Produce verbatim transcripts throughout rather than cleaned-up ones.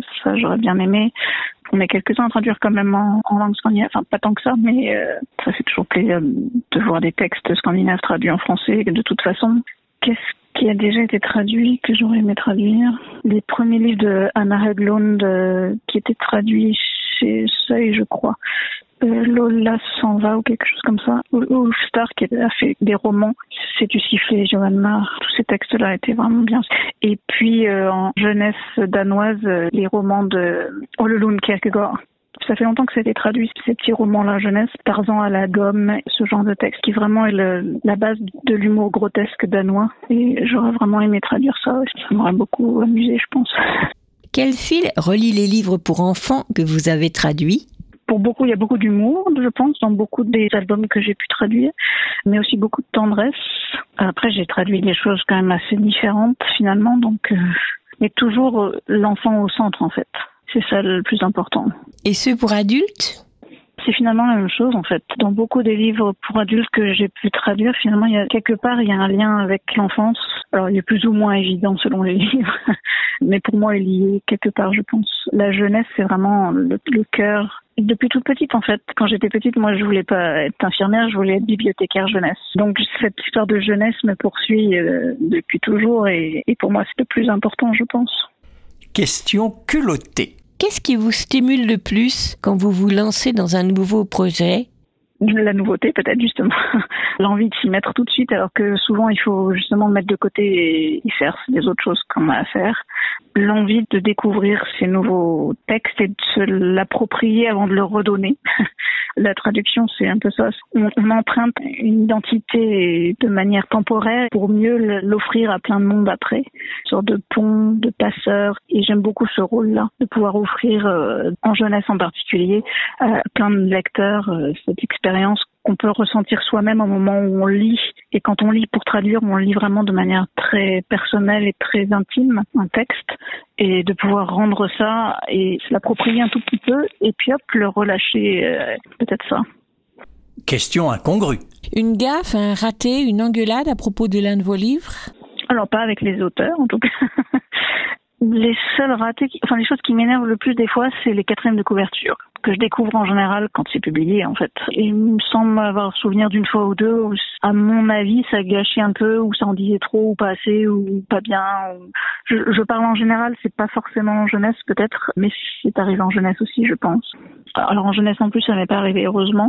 Ça, j'aurais bien aimé. On est quelques-uns à traduire quand même en, en langue scandinave. Enfin, pas tant que ça, mais euh, ça fait toujours plaisir de voir des textes scandinaves traduits en français de toute façon. Qu'est-ce qui a déjà été traduit que j'aurais aimé traduire? Les premiers livres de Anna Höglund euh, qui étaient traduits chez Seuil, je crois. Euh, Lola s'en va ou quelque chose comme ça. Ulf Stark qui a fait des romans. C'est-tu sifflé, Johan Mar. Tous ces textes-là étaient vraiment bien. Et puis euh, en jeunesse danoise, euh, les romans de Ole Lund Kierkegaard. Ça fait longtemps que ça a été traduit, ces petits romans-là jeunesse. Tarzan à la gomme, ce genre de texte qui vraiment est le, la base de l'humour grotesque danois. Et j'aurais vraiment aimé traduire ça. Ça m'aurait beaucoup amusé, je pense. Quel fil relie les livres pour enfants que vous avez traduits? Pour beaucoup, il y a beaucoup d'humour, je pense, dans beaucoup des albums que j'ai pu traduire, mais aussi beaucoup de tendresse. Après, j'ai traduit des choses quand même assez différentes, finalement, donc, euh, mais toujours euh, l'enfant au centre, en fait. C'est ça le plus important. Et ceux pour adultes? C'est finalement la même chose, en fait. Dans beaucoup des livres pour adultes que j'ai pu traduire, finalement, il y a quelque part, il y a un lien avec l'enfance. Alors, il est plus ou moins évident selon les livres, mais pour moi, il y est quelque part, je pense. La jeunesse, c'est vraiment le, le cœur. Depuis toute petite, en fait. Quand j'étais petite, moi, je voulais pas être infirmière, je voulais être bibliothécaire jeunesse. Donc, cette histoire de jeunesse me poursuit euh, depuis toujours et, et pour moi, c'est le plus important, je pense. Question culottée. Qu'est-ce qui vous stimule le plus quand vous vous lancez dans un nouveau projet? La nouveauté, peut-être, justement. L'envie de s'y mettre tout de suite, alors que souvent, il faut justement le mettre de côté et y faire des autres choses qu'on a à faire. L'envie de découvrir ces nouveaux textes et de se l'approprier avant de le redonner. La traduction, c'est un peu ça. On, on emprunte une identité de manière temporaire pour mieux l'offrir à plein de monde après. Une sorte de pont, de passeur. Et j'aime beaucoup ce rôle-là, de pouvoir offrir, euh, en jeunesse en particulier, à plein de lecteurs euh, cette expérience qu'on peut ressentir soi-même au moment où on lit. Et quand on lit pour traduire, on lit vraiment de manière très personnelle et très intime un texte. Et de pouvoir rendre ça et se l'approprier un tout petit peu et puis hop, le relâcher, euh, peut-être ça. Question incongrue. Une gaffe, un raté, une engueulade à propos de l'un de vos livres? Alors pas avec les auteurs en tout cas. Les seuls ratés, qui, enfin les choses qui m'énervent le plus des fois, c'est les quatrièmes de couverture que je découvre en général quand c'est publié en fait. Et il me semble avoir souvenir d'une fois ou deux où, à mon avis, ça gâchait un peu, ou ça en disait trop, ou pas assez, ou pas bien. Ou... Je, je parle en général, c'est pas forcément en jeunesse peut-être, mais c'est arrivé en jeunesse aussi, je pense. Alors en jeunesse en plus, ça m'est pas arrivé heureusement,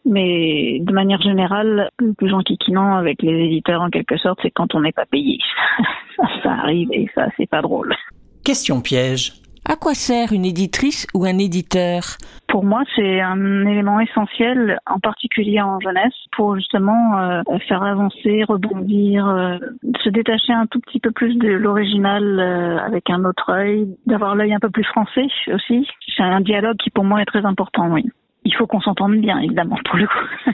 mais de manière générale, le plus enquiquinant avec les éditeurs en quelque sorte, c'est quand on n'est pas payé. ça, ça arrive et ça, c'est pas drôle. Question piège. À quoi sert une éditrice ou un éditeur? Pour moi, c'est un élément essentiel, en particulier en jeunesse, pour justement euh, faire avancer, rebondir, euh, se détacher un tout petit peu plus de l'original euh, avec un autre œil, d'avoir l'œil un peu plus français aussi. C'est un dialogue qui pour moi est très important, oui. Il faut qu'on s'entende bien, évidemment, pour le coup.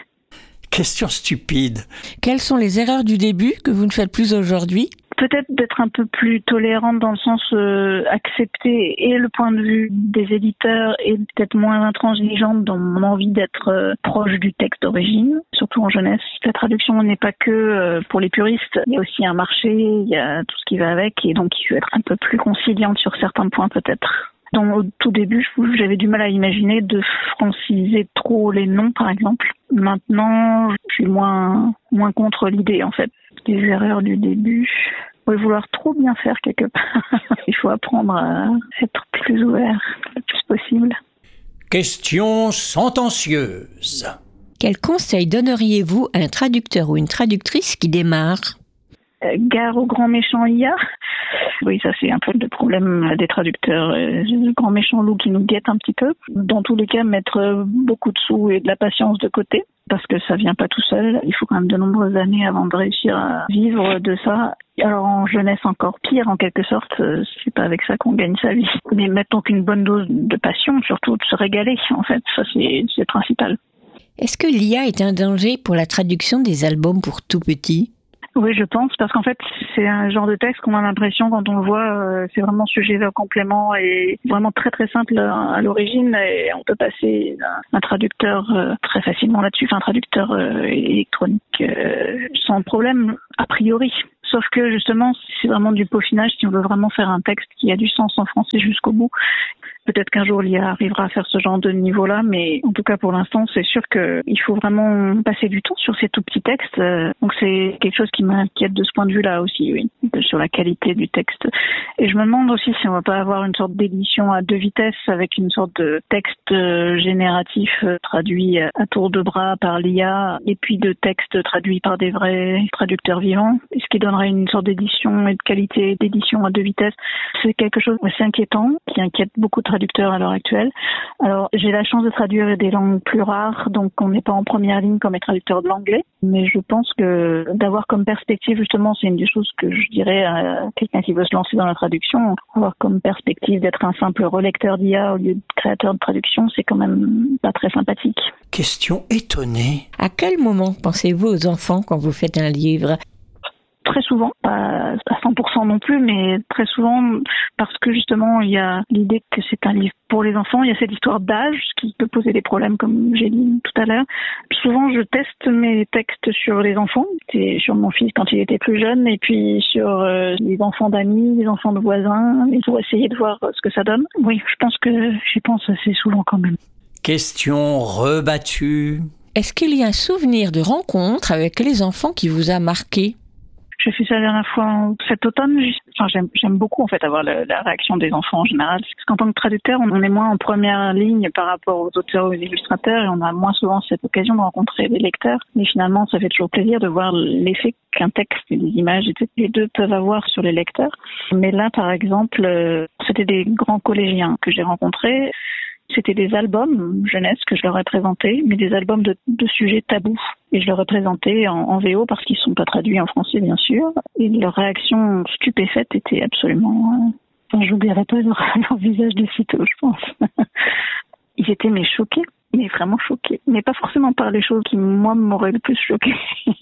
Question stupide. Quelles sont les erreurs du début que vous ne faites plus aujourd'hui? Peut-être d'être un peu plus tolérante dans le sens euh, accepter et le point de vue des éditeurs et peut-être moins intransigeante dans mon envie d'être euh, proche du texte d'origine, surtout en jeunesse. La traduction n'est pas que euh, pour les puristes, il y a aussi un marché, il y a tout ce qui va avec et donc il faut être un peu plus conciliante sur certains points peut-être. Donc, au tout début, j'avais du mal à imaginer de franciser trop les noms, par exemple. Maintenant, je suis moins, moins contre l'idée, en fait. Les erreurs du début, oui, vouloir trop bien faire quelque part. Il faut apprendre à être plus ouvert le plus possible. Question sentencieuse. Quel conseil donneriez-vous à un traducteur ou une traductrice qui démarre? Euh, gare au grand méchant I A. Oui, ça c'est un peu le problème des traducteurs. Le grand méchant loup qui nous guette un petit peu. Dans tous les cas, mettre beaucoup de sous et de la patience de côté, parce que ça vient pas tout seul. Il faut quand même de nombreuses années avant de réussir à vivre de ça. Alors en jeunesse encore pire, en quelque sorte, c'est pas avec ça qu'on gagne sa vie. Mais mettre donc une bonne dose de passion, surtout de se régaler, en fait, ça c'est, c'est principal. Est-ce que l'I A est un danger pour la traduction des albums pour tout petits? Oui, je pense, parce qu'en fait, c'est un genre de texte qu'on a l'impression, quand on le voit, euh, c'est vraiment sujet vers complément et vraiment très très simple à l'origine et on peut passer un, un traducteur euh, très facilement là-dessus, enfin un traducteur euh, électronique euh, sans problème, a priori. Sauf que justement, c'est vraiment du peaufinage si on veut vraiment faire un texte qui a du sens en français jusqu'au bout. Peut-être qu'un jour l'I A arrivera à faire ce genre de niveau-là, mais en tout cas pour l'instant, c'est sûr qu'il faut vraiment passer du temps sur ces tout petits textes. Donc c'est quelque chose qui m'inquiète de ce point de vue-là aussi, oui, sur la qualité du texte. Et je me demande aussi si on va pas avoir une sorte d'édition à deux vitesses avec une sorte de texte génératif traduit à tour de bras par l'I A et puis de textes traduits par des vrais traducteurs vivants, ce qui donnerait une sorte d'édition et de qualité d'édition à deux vitesses. C'est quelque chose d'assez inquiétant, qui inquiète beaucoup de traducteurs à l'heure actuelle. Alors, j'ai la chance de traduire des langues plus rares, donc on n'est pas en première ligne comme les traducteurs de l'anglais, mais je pense que d'avoir comme perspective, justement, c'est une des choses que je dirais à quelqu'un qui veut se lancer dans la traduction, avoir comme perspective d'être un simple relecteur d'I A au lieu de créateur de traduction, c'est quand même pas très sympathique. Question étonnée. À quel moment pensez-vous aux enfants quand vous faites un livre ? Très souvent, pas à cent pour cent non plus, mais très souvent parce que justement il y a l'idée que c'est un livre pour les enfants, il y a cette histoire d'âge qui peut poser des problèmes comme j'ai dit tout à l'heure. Puis souvent je teste mes textes sur les enfants, c'est sur mon fils quand il était plus jeune et puis sur euh, les enfants d'amis, les enfants de voisins, pour essayer de voir ce que ça donne. Oui, je pense que j'y pense assez souvent quand même. Question rebattue. Est-ce qu'il y a un souvenir de rencontre avec les enfants qui vous a marqué ? J'ai fait ça la dernière fois cet automne. Enfin, j'aime, j'aime beaucoup en fait avoir la, la réaction des enfants en général. Parce qu'en tant que traducteur, on est moins en première ligne par rapport aux auteurs ou aux illustrateurs et on a moins souvent cette occasion de rencontrer les lecteurs. Mais finalement, ça fait toujours plaisir de voir l'effet qu'un texte et des images, et les deux peuvent avoir sur les lecteurs. Mais là, par exemple, c'était des grands collégiens que j'ai rencontrés. C'était des albums jeunesse que je leur ai présentés, mais des albums de, de sujets tabous. Et je leur ai présenté en, en V O parce qu'ils ne sont pas traduits en français, bien sûr. Et leur réaction stupéfaite était absolument... Euh... Enfin, j'oublierai pas leur, leur visage de sitôt, je pense. Ils étaient mais choqués, mais vraiment choqués. Mais pas forcément par les choses qui, moi, m'auraient le plus choqué.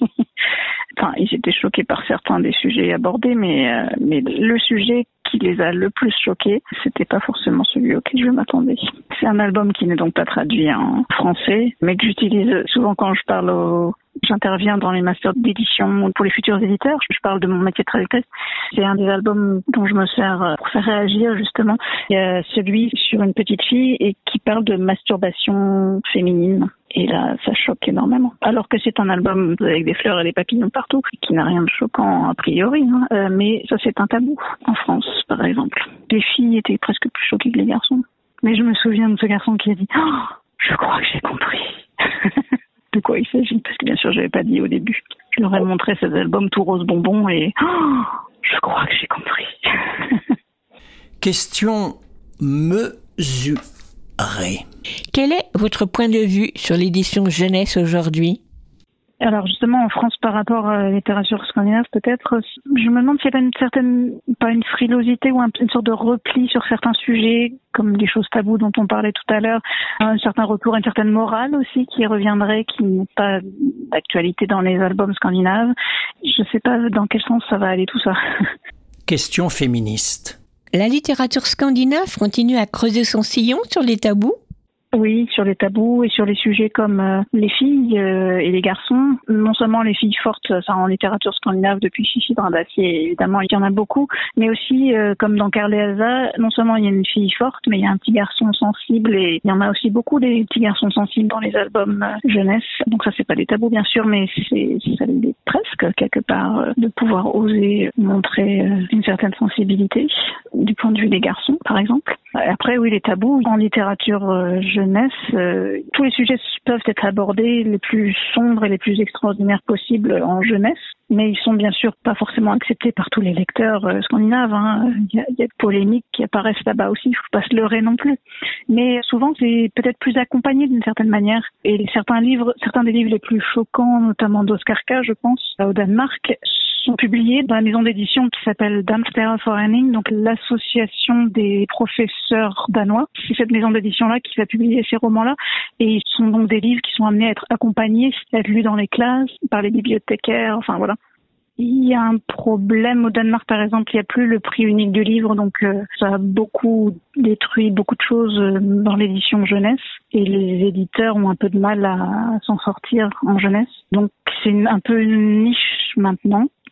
Enfin, ils étaient choqués par certains des sujets abordés, mais, euh, mais le sujet qui les a le plus choqués, c'était pas forcément celui auquel je m'attendais. C'est un album qui n'est donc pas traduit en français, mais que j'utilise souvent quand je parle au... J'interviens dans les masters d'édition pour les futurs éditeurs. Je parle de mon métier de traductrice. C'est un des albums dont je me sers pour faire réagir, justement. Il y a celui sur une petite fille et qui parle de masturbation féminine. Et là, ça choque énormément. Alors que c'est un album avec des fleurs et des papillons partout, qui n'a rien de choquant a priori, hein. euh, mais ça c'est un tabou en France, par exemple. Les filles étaient presque plus choquées que les garçons. Mais je me souviens de ce garçon qui a dit oh, « Je crois que j'ai compris ». De quoi il s'agit, parce que bien sûr, je n'avais pas dit au début. Je leur ai montré cet album tout rose bonbon et oh, je crois que j'ai compris. Question mesurée. Quel est votre point de vue sur l'édition jeunesse aujourd'hui ? Alors justement, en France, par rapport à la littérature scandinave, peut-être, je me demande s'il n'y a pas une certaine, pas une frilosité ou un, une sorte de repli sur certains sujets, comme les choses taboues dont on parlait tout à l'heure, un certain retour à une certaine morale aussi qui reviendrait, qui n'est pas d'actualité dans les albums scandinaves. Je ne sais pas dans quel sens ça va aller tout ça. Question féministe. La littérature scandinave continue à creuser son sillon sur les tabous ? Oui, sur les tabous et sur les sujets comme euh, les filles euh, et les garçons. Non seulement les filles fortes, ça en littérature scandinave depuis Fifi Brandacier, évidemment il y en a beaucoup, mais aussi euh, comme dans Karl Elsa, non seulement il y a une fille forte, mais il y a un petit garçon sensible et il y en a aussi beaucoup des petits garçons sensibles dans les albums euh, jeunesse. Donc ça c'est pas des tabous bien sûr, mais c'est ça l'est presque quelque part euh, de pouvoir oser montrer euh, une certaine sensibilité du point de vue des garçons par exemple. Après oui les tabous en littérature euh, jeunesse, euh, tous les sujets peuvent être abordés les plus sombres et les plus extraordinaires possibles en jeunesse, mais ils sont bien sûr pas forcément acceptés par tous les lecteurs euh, scandinaves. Hein. Il y a, il y a des polémiques qui apparaissent là-bas aussi, il faut pas se leurrer non plus. Mais souvent c'est peut-être plus accompagné d'une certaine manière. Et certains livres, certains des livres les plus choquants, notamment d'Oscar K, je pense, au Danemark, sont publiés dans la maison d'édition qui s'appelle Dansklæreforening, donc l'association des professeurs danois. C'est cette maison d'édition-là qui va publier ces romans-là. Et ils sont donc des livres qui sont amenés à être accompagnés, à être lus dans les classes, par les bibliothécaires, enfin voilà. Il y a un problème au Danemark, par exemple, il n'y a plus le prix unique du livre, donc euh, ça a beaucoup détruit beaucoup de choses dans l'édition jeunesse et les éditeurs ont un peu de mal à s'en sortir en jeunesse. Donc c'est une, un peu une niche maintenant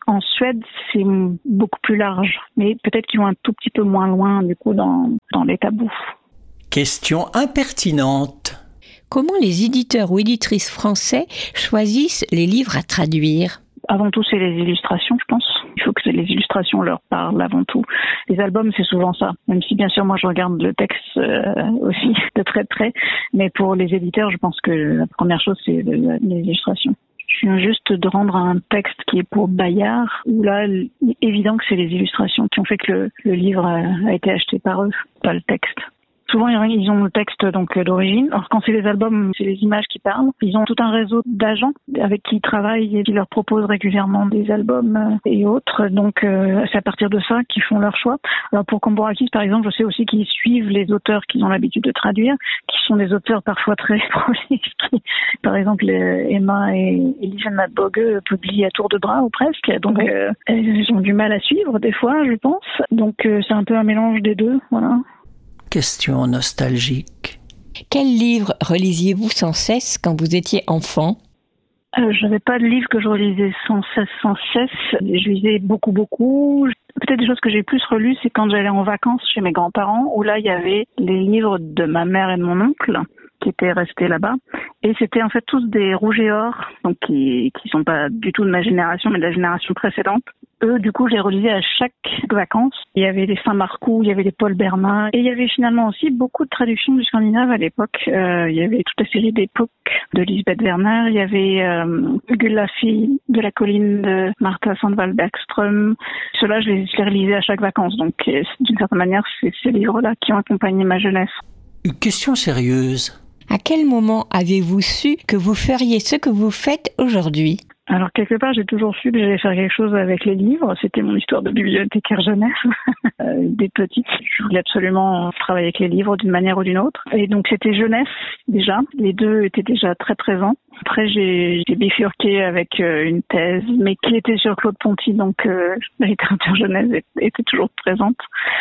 En Suède, c'est beaucoup plus large, mais peut-être qu'ils vont un tout petit peu moins loin, du coup, dans, dans les tabous. Question impertinente. Comment les éditeurs ou éditrices français choisissent les livres à traduire ? Avant tout, c'est les illustrations, je pense. Il faut que les illustrations leur parlent avant tout. Les albums, c'est souvent ça. Même si, bien sûr, moi, je regarde le texte euh, aussi de très près. Mais pour les éditeurs, je pense que la première chose, c'est les illustrations. Je viens juste de rendre un texte qui est pour Bayard, où là, il est évident que c'est les illustrations qui ont fait que le, le livre a, a été acheté par eux, pas le texte. Souvent, ils ont le texte donc d'origine. Alors, quand c'est les albums, c'est les images qui parlent. Ils ont tout un réseau d'agents avec qui ils travaillent et qui leur proposent régulièrement des albums et autres. Donc, euh, c'est à partir de ça qu'ils font leur choix. Alors, pour Cambourakis, par exemple, je sais aussi qu'ils suivent les auteurs qu'ils ont l'habitude de traduire, qui sont des auteurs parfois très prolifiques. Par exemple, Emma et Elise Madbogue publient à tour de bras ou presque. Donc, euh, elles ont du mal à suivre des fois, je pense. Donc, euh, c'est un peu un mélange des deux, voilà. Question nostalgique. Quel livre relisiez-vous sans cesse quand vous étiez enfant ? Euh, je n'avais pas de livre que je relisais sans cesse, sans cesse. Je lisais beaucoup, beaucoup. Peut-être des choses que j'ai plus relues, c'est quand j'allais en vacances chez mes grands-parents, où là, il y avait les livres de ma mère et de mon oncle qui étaient restés là-bas. Et c'était en fait tous des rouges et or, donc qui qui sont pas du tout de ma génération, mais de la génération précédente. Eux, du coup, je les relisais à chaque vacances. Il y avait les Saint-Marcoux, il y avait les Paul Bernat, et il y avait finalement aussi beaucoup de traductions du scandinave à l'époque. Euh, il y avait toute la série d'époque de Lisbeth Werner, il y avait euh, Gulla, fille de la colline de Martha Sandvall Bergström. Ceux-là, je les, je les relisais à chaque vacances. Donc, d'une certaine manière, c'est ces livres-là qui ont accompagné ma jeunesse. Une question sérieuse. À quel moment avez-vous su que vous feriez ce que vous faites aujourd'hui ? Alors, quelque part, j'ai toujours su que j'allais faire quelque chose avec les livres. C'était mon histoire de bibliothécaire jeunesse. euh, dès petite, je voulais absolument travailler avec les livres d'une manière ou d'une autre. Et donc, c'était jeunesse, déjà. Les deux étaient déjà très présents. Après, j'ai, j'ai bifurqué avec euh, une thèse, mais qui était sur Claude Ponty. Donc, euh, la littérature jeunesse était toujours présente.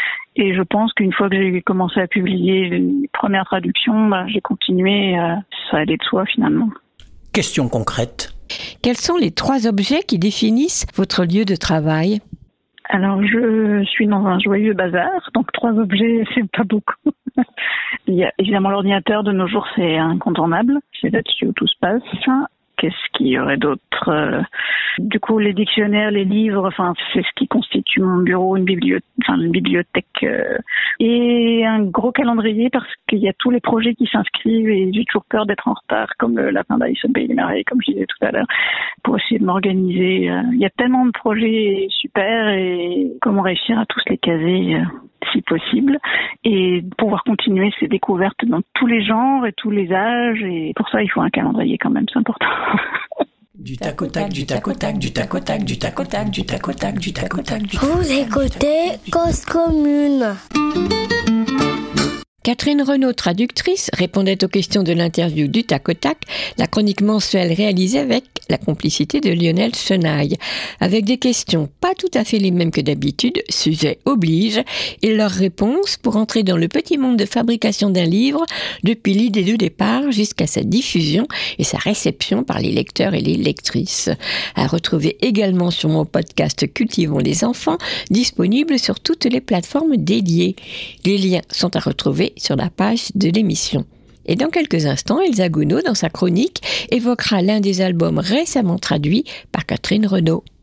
Et je pense qu'une fois que j'ai commencé à publier les premières traductions, bah, j'ai continué. Euh, ça allait de soi, finalement. Question concrète. Quels sont les trois objets qui définissent votre lieu de travail ? Alors, je suis dans un joyeux bazar, donc trois objets, c'est pas beaucoup. Il y a évidemment l'ordinateur, de nos jours, c'est incontournable. C'est là-dessus où tout se passe. Qu'est-ce qu'il y aurait d'autre ? Du coup, les dictionnaires, les livres, enfin, c'est ce qui constitue mon bureau, une bibliothèque, enfin, une bibliothèque. Euh, et un gros calendrier parce qu'il y a tous les projets qui s'inscrivent et j'ai toujours peur d'être en retard, comme le lapin d'Alice au Pays des Merveilles, comme je disais tout à l'heure, pour essayer de m'organiser. Euh, il y a tellement de projets super et comment réussir à tous les caser euh, si possible et pouvoir continuer ces découvertes dans tous les genres et tous les âges et pour ça, il faut un calendrier quand même, c'est important. Du tac au tac, du tac au tac, du tac au tac, du tac au tac, du tac au tac, du tac au tac. Vous écoutez Cause Commune. Catherine Renaud, traductrice, répondait aux questions de l'interview du Tac au Tac, la chronique mensuelle réalisée avec la complicité de Lionel Chenaille. Avec des questions pas tout à fait les mêmes que d'habitude, sujet oblige, et leurs réponses pour entrer dans le petit monde de fabrication d'un livre depuis l'idée de départ jusqu'à sa diffusion et sa réception par les lecteurs et les lectrices. À retrouver également sur mon podcast Cultivons les enfants, disponible sur toutes les plateformes dédiées. Les liens sont à retrouver sur la page de l'émission. Et dans quelques instants, Elsa Gounod, dans sa chronique, évoquera l'un des albums récemment traduits par Catherine Renaud.